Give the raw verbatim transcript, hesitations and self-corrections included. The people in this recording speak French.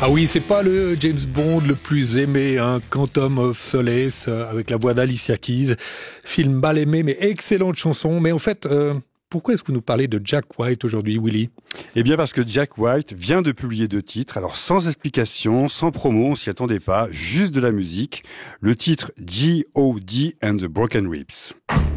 Ah oui, c'est pas le James Bond le plus aimé, hein, Quantum of Solace, euh, avec la voix d'Alicia Keys. Film mal aimé, mais excellente chanson. Mais en fait, euh, pourquoi est-ce que vous nous parlez de Jack White aujourd'hui, Willy ? Eh bien parce que Jack White vient de publier deux titres, alors sans explication, sans promo, on s'y attendait pas, juste de la musique. Le titre G O D and the Broken Ribs.